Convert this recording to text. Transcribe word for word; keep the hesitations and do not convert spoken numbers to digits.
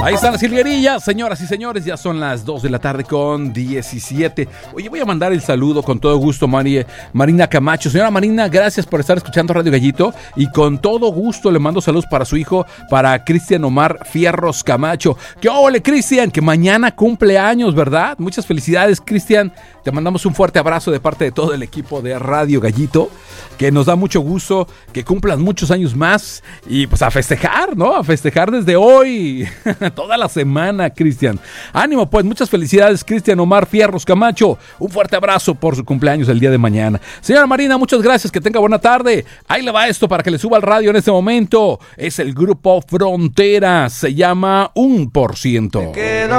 Ahí están las jilguerillas, señoras y señores, ya son las dos de la tarde con diecisiete. Oye, voy a mandar el saludo con todo gusto, Mari, Marina Camacho. Señora Marina, gracias por estar escuchando Radio Gallito y con todo gusto le mando saludos para su hijo, para Cristian Omar Fierros Camacho. ¡Qué ole, Cristian! Que mañana cumple años, ¿verdad? Muchas felicidades, Cristian. Te mandamos un fuerte abrazo de parte de todo el equipo de Radio Gallito, que nos da mucho gusto que cumplan muchos años más y pues a festejar, ¿no? A festejar desde hoy, toda la semana, Cristian. Ánimo, pues, muchas felicidades, Cristian Omar Fierros Camacho. Un fuerte abrazo por su cumpleaños el día de mañana. Señora Marina, muchas gracias, que tenga buena tarde. Ahí le va esto para que le suba al radio en este momento. Es el grupo Frontera, se llama Un Por Ciento.